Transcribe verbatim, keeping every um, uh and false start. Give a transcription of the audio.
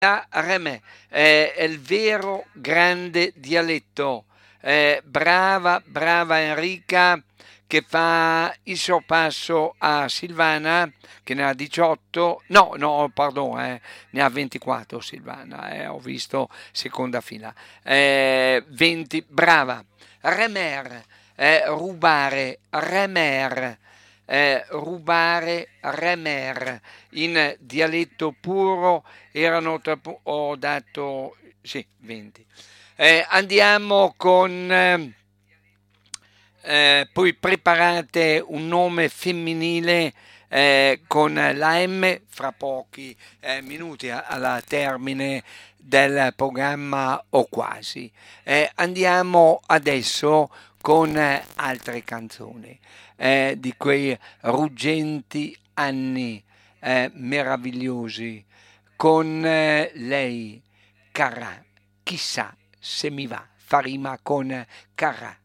Remè, eh, è il vero grande dialetto. Eh, brava, brava Enrica che fa il sorpasso a Silvana che ne ha diciotto, no, no, pardon, eh, ne ha ventiquattro Silvana, eh, ho visto seconda fila. Eh, venti, brava. Remer, eh, rubare, remer, eh, rubare, remer, in dialetto puro erano, troppo- ho dato, sì, venti. Eh, andiamo con, eh, eh, poi preparate un nome femminile eh, con la M fra pochi eh, minuti a- alla termine del programma o quasi. Eh, andiamo adesso con eh, altre canzoni eh, di quei ruggenti anni eh, meravigliosi con eh, lei, Carrà, chissà se mi va, fa rima con Carrà.